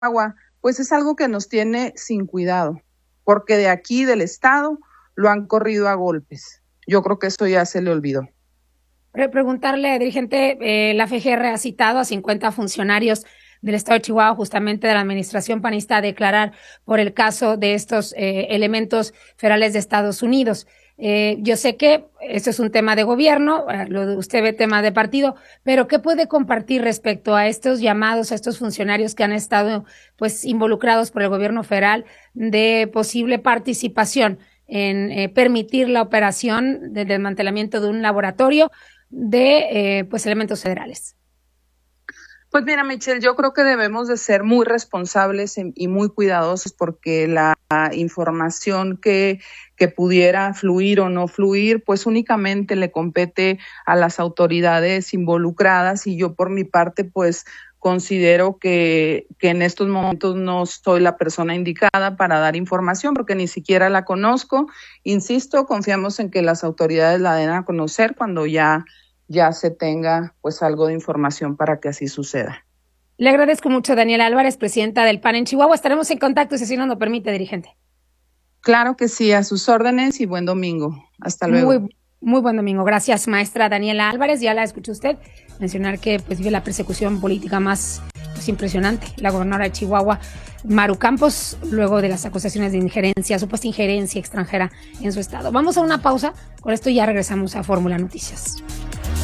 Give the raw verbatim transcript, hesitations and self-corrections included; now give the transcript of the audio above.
Chihuahua, pues es algo que nos tiene sin cuidado, porque de aquí del estado lo han corrido a golpes. Yo creo que eso ya se le olvidó. Preguntarle, dirigente, eh, la F G R ha citado a cincuenta funcionarios del estado de Chihuahua, justamente de la administración panista, a declarar por el caso de estos eh, elementos federales de Estados Unidos. Eh, yo sé que esto es un tema de gobierno, eh, lo de usted ve tema de partido, pero ¿qué puede compartir respecto a estos llamados, a estos funcionarios que han estado pues involucrados por el gobierno federal de posible participación en eh, permitir la operación del desmantelamiento de un laboratorio de eh, pues elementos federales? Pues mira, Michelle, yo creo que debemos de ser muy responsables y muy cuidadosos porque la información que, que pudiera fluir o no fluir, pues únicamente le compete a las autoridades involucradas y yo por mi parte, pues considero que, que en estos momentos no soy la persona indicada para dar información porque ni siquiera la conozco. Insisto, confiamos en que las autoridades la den a conocer cuando ya ya se tenga pues algo de información para que así suceda. Le agradezco mucho, Daniela Álvarez, presidenta del P A N en Chihuahua. Estaremos en contacto si así nos lo permite, dirigente. Claro que sí, a sus órdenes y buen domingo. Hasta luego. Muy, muy buen domingo. Gracias, maestra Daniela Álvarez. Ya la escuchó usted mencionar que pues vive la persecución política más pues, impresionante. La gobernadora de Chihuahua, Maru Campos, luego de las acusaciones de injerencia, supuesta injerencia extranjera en su estado. Vamos a una pausa. Con esto ya regresamos a Fórmula Noticias.